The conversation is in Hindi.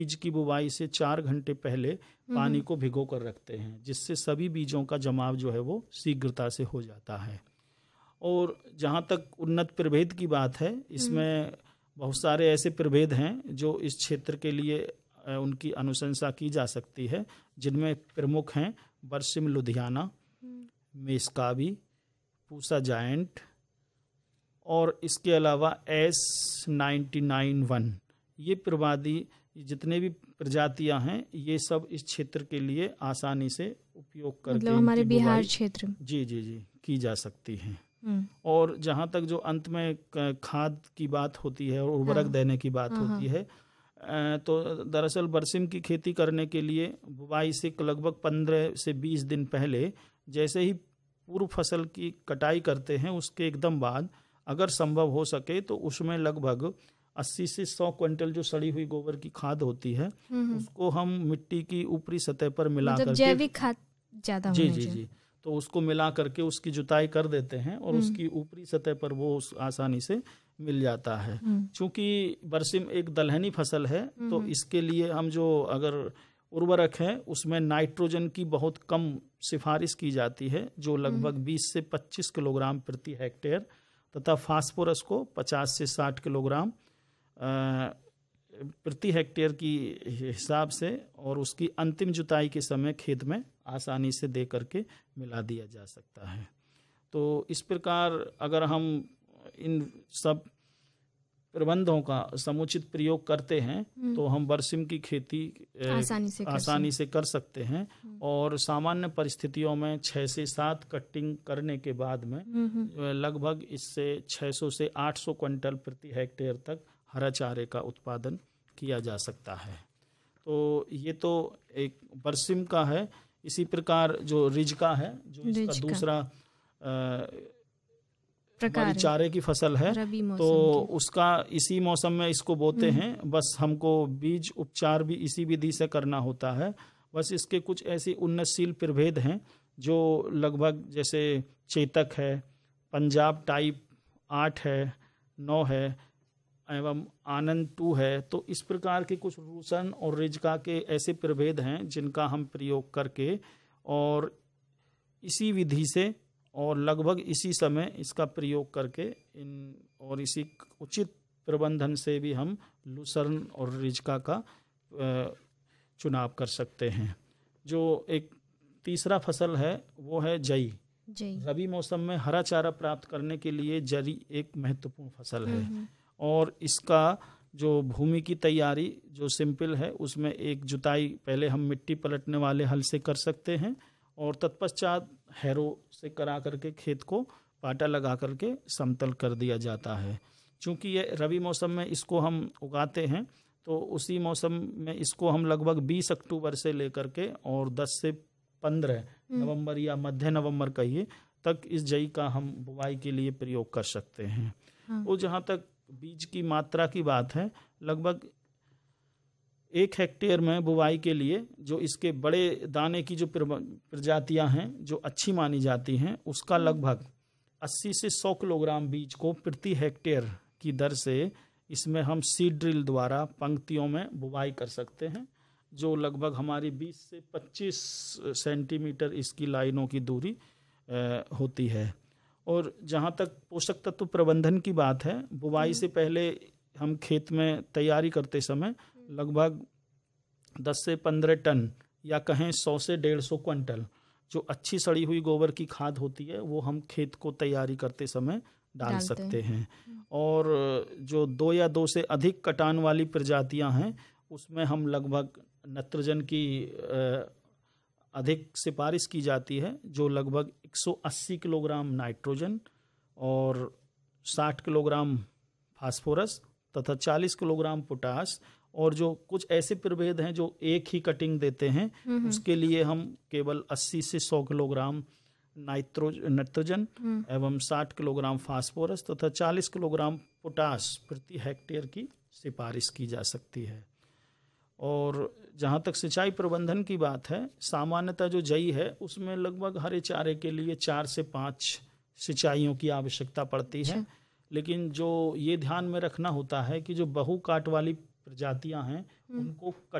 बीज की बुवाई से 4 घंटे पहले पानी को भिगो कर रखते हैं, जिससे सभी बीजों का जमाव जो है वो शीघ्रता से हो जाता है। और जहाँ तक उन्नत प्रभेद की बात है, इसमें बहुत सारे ऐसे प्रभेद हैं जो इस क्षेत्र के लिए उनकी अनुशंसा की जा सकती है, जिनमें प्रमुख हैं बरसिम लुधियाना, मेस्काबी, पूसा जायंट और इसके अलावा S99-1। ये प्रवादी जितने भी प्रजातियां हैं ये सब इस क्षेत्र के लिए आसानी से उपयोग करके मतलब हमारे बिहार क्षेत्र में जी की जा सकती हैं। और जहाँ तक जो अंत में खाद की बात होती है और उर्वरक देने की बात होती है, तो दरअसल बरसिम की खेती करने के लिए बुवाई से लगभग 15 से 20 दिन पहले जैसे ही पूर्व फसल की कटाई करते हैं उसके एकदम बाद अगर संभव हो सके तो उसमें लगभग 80 से 100 क्विंटल जो सड़ी हुई गोबर की खाद होती है उसको हम मिट्टी की ऊपरी सतह पर मिला करके, जैविक खाद ज्यादा जी तो उसको मिला करके उसकी जुताई कर देते हैं और उसकी ऊपरी सतह पर वो आसानी से मिल जाता है। चूंकि बरसिम एक दलहनी फसल है तो इसके लिए हम जो अगर उर्वरक है उसमें नाइट्रोजन की बहुत कम सिफारिश की जाती है, जो लगभग 20 से 25 किलोग्राम प्रति हेक्टेयर, तथा फास्फोरस को 50 से 60 किलोग्राम प्रति हेक्टेयर की हिसाब से और उसकी अंतिम जुताई के समय खेत में आसानी से दे करके मिला दिया जा सकता है। तो इस प्रकार अगर हम इन सब प्रबंधों का समुचित प्रयोग करते हैं तो हम बरसिम की खेती आसानी से कर सकते हैं और सामान्य परिस्थितियों में 6 से 7 कटिंग करने के बाद में लगभग इससे 600 से 800 क्विंटल प्रति हेक्टेयर तक हरा चारे का उत्पादन किया जा सकता है। तो ये तो एक बरसिम का है। इसी प्रकार जो रिजका है, जो इसका दूसरा प्रकार चारे की फसल है, तो उसका इसी मौसम में इसको बोते हैं। बस हमको बीज उपचार भी इसी विधि से करना होता है। बस इसके कुछ ऐसी उन्नतशील प्रभेद हैं जो लगभग जैसे चेतक है, पंजाब टाइप 8 है, 9 है एवं आनंद 2 है। तो इस प्रकार के कुछ रूसन और रिजका के ऐसे प्रभेद हैं जिनका हम प्रयोग करके और इसी विधि से और लगभग इसी समय इसका प्रयोग करके और इसी उचित प्रबंधन से भी हम लूसर्न और रिजका का चुनाव कर सकते हैं। जो एक तीसरा फसल है वो है जई। रबी मौसम में हरा चारा प्राप्त करने के लिए जरी एक महत्वपूर्ण फसल है और इसका जो भूमि की तैयारी जो सिंपल है उसमें एक जुताई पहले हम मिट्टी पलटने वाले हल से कर सकते हैं और तत्पश्चात हैरो से करा करके खेत को पाटा लगा करके समतल कर दिया जाता है। चूँकि ये रबी मौसम में इसको हम उगाते हैं तो उसी मौसम में इसको हम लगभग 20 अक्टूबर से लेकर के और 10 से 15 नवंबर या मध्य नवंबर कहिए तक इस जई का हम बुवाई के लिए प्रयोग कर सकते हैं। और जहाँ तक बीज की मात्रा की बात है, लगभग 1 हेक्टेयर में बुवाई के लिए जो इसके बड़े दाने की जो प्रजातियां हैं जो अच्छी मानी जाती हैं उसका लगभग 80 से 100 किलोग्राम बीज को प्रति हेक्टेयर की दर से इसमें हम सीड ड्रिल द्वारा पंक्तियों में बुवाई कर सकते हैं, जो लगभग हमारी 20 से 25 सेंटीमीटर इसकी लाइनों की दूरी होती है। और जहाँ तक पोषक तत्व प्रबंधन की बात है, बुवाई से पहले हम खेत में तैयारी करते समय लगभग 10 से 15 टन या कहें 100 से 150 क्विंटल जो अच्छी सड़ी हुई गोबर की खाद होती है वो हम खेत को तैयारी करते समय डाल सकते हैं। और जो 2 या 2 से अधिक कटान वाली प्रजातियां हैं उसमें हम लगभग नाइट्रोजन की अधिक सिफारिश की जाती है, जो लगभग 180 किलोग्राम नाइट्रोजन और 60 किलोग्राम फास्फोरस तथा 40 किलोग्राम पोटास। और जो कुछ ऐसे प्रभेद हैं जो एक ही कटिंग देते हैं उसके लिए हम केवल 80 से 100 किलोग्राम नाइट्रोजन एवं 60 किलोग्राम फास्फोरस तथा 40 किलोग्राम पोटास प्रति हेक्टेयर की सिफारिश की जा सकती है। और जहाँ तक सिंचाई प्रबंधन की बात है, सामान्यतः जो जई है उसमें लगभग हरे चारे के लिए 4 से 5 सिंचाइयों की आवश्यकता पड़ती है। लेकिन जो ये ध्यान में रखना होता है कि जो बहु काट वाली प्रजातियां हैं उनको